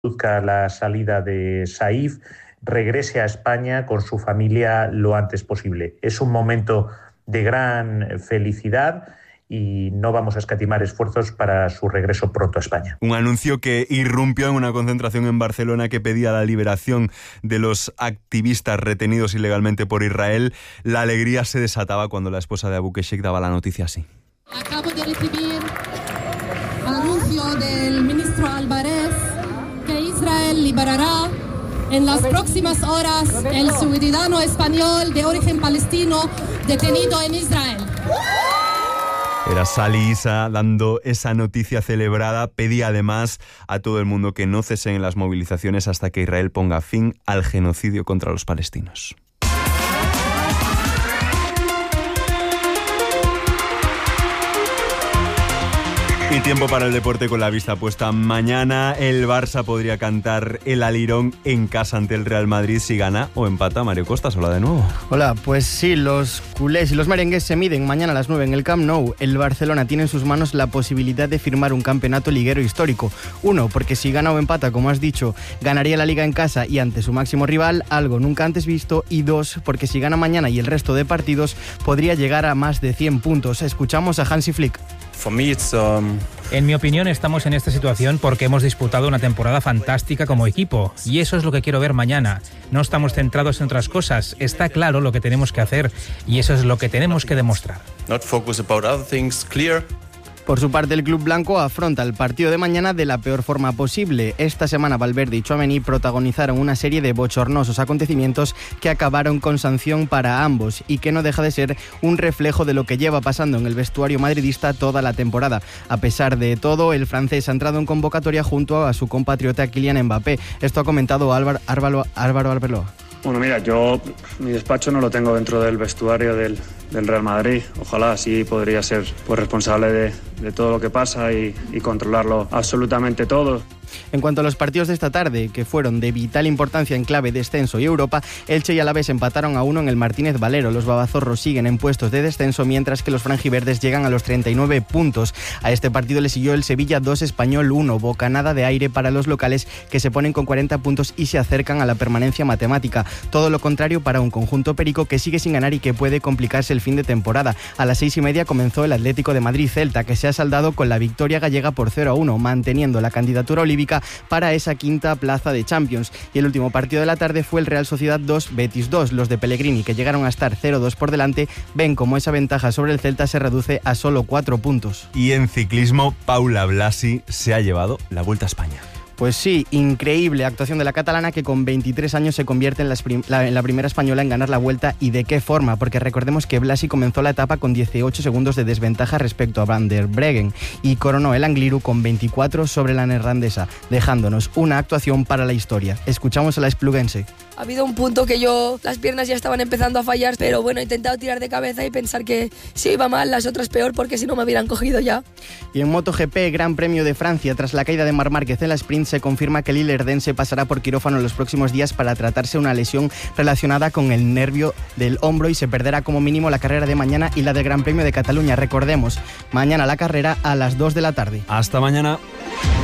produzca la salida de Saif, regrese a España con su familia lo antes posible. Es un momento de gran felicidad y no vamos a escatimar esfuerzos para su regreso pronto a España. Un anuncio que irrumpió en una concentración en Barcelona que pedía la liberación de los activistas retenidos ilegalmente por Israel. La alegría se desataba cuando la esposa de Abu Keshek daba la noticia así. Acabo de recibir anuncio del ministro Álvarez que Israel liberará en las próximas horas el ciudadano español de origen palestino detenido en Israel. Era Sali Issa dando esa noticia celebrada. Pedía además a todo el mundo que no cesen las movilizaciones hasta que Israel ponga fin al genocidio contra los palestinos. Y tiempo para el deporte con la vista puesta. Mañana el Barça podría cantar el alirón en casa ante el Real Madrid si gana o empata. Mario Costas, hola de nuevo. Hola, pues sí, los culés y los merengues se miden mañana a las 9 en el Camp Nou. El Barcelona tiene en sus manos la posibilidad de firmar un campeonato liguero histórico. Uno, porque si gana o empata, como has dicho, ganaría la Liga en casa y ante su máximo rival, algo nunca antes visto. Y dos, porque si gana mañana y el resto de partidos, podría llegar a más de 100 puntos. Escuchamos a Hansi Flick. En mi opinión, estamos en esta situación porque hemos disputado una temporada fantástica como equipo y eso es lo que quiero ver mañana. No estamos centrados en otras cosas, está claro lo que tenemos que hacer y eso es lo que tenemos que demostrar. Not focus about other things, clear. Por su parte, el club blanco afronta el partido de mañana de la peor forma posible. Esta semana Valverde y Tchouaméni protagonizaron una serie de bochornosos acontecimientos que acabaron con sanción para ambos y que no deja de ser un reflejo de lo que lleva pasando en el vestuario madridista toda la temporada. A pesar de todo, el francés ha entrado en convocatoria junto a su compatriota Kylian Mbappé. Esto ha comentado Álvaro Arbeloa. Bueno, mira, yo mi despacho no lo tengo dentro del vestuario del Real Madrid. Ojalá así podría ser responsable de todo lo que pasa y controlarlo absolutamente todo. En cuanto a los partidos de esta tarde, que fueron de vital importancia en clave descenso y Europa, Elche y Alavés empataron a 1 en el Martínez Valero. Los babazorros siguen en puestos de descenso, mientras que los franjiverdes llegan a los 39 puntos. A este partido le siguió el Sevilla 2, Español 1, bocanada de aire para los locales, que se ponen con 40 puntos y se acercan a la permanencia matemática. Todo lo contrario para un conjunto perico que sigue sin ganar y que puede complicarse el fin de temporada. A las 6:30 comenzó el Atlético de Madrid-Celta, que se ha saldado con la victoria gallega por 0-1, manteniendo la candidatura olímpica para esa quinta plaza de Champions. Y el último partido de la tarde fue el Real Sociedad 2, Betis 2. Los de Pellegrini, que llegaron a estar 0-2 por delante, ven como esa ventaja sobre el Celta se reduce a solo 4 puntos. Y en ciclismo, Paula Blasi se ha llevado la Vuelta a España. Pues sí, increíble actuación de la catalana, que con 23 años se convierte en la primera española en ganar la Vuelta. ¿Y de qué forma? Porque recordemos que Blasi comenzó la etapa con 18 segundos de desventaja respecto a Van der Breggen y coronó el Angliru con 24 sobre la neerlandesa, dejándonos una actuación para la historia. Escuchamos a la espluguense. Ha habido un punto que las piernas ya estaban empezando a fallar, pero bueno, he intentado tirar de cabeza y pensar que si iba mal, las otras peor, porque si no me hubieran cogido ya. Y en MotoGP, Gran Premio de Francia, tras la caída de Marc Márquez en la sprint, se confirma que el ilerdense pasará por quirófano en los próximos días para tratarse una lesión relacionada con el nervio del hombro y se perderá como mínimo la carrera de mañana y la del Gran Premio de Cataluña. Recordemos, mañana la carrera a las 2 de la tarde. Hasta mañana.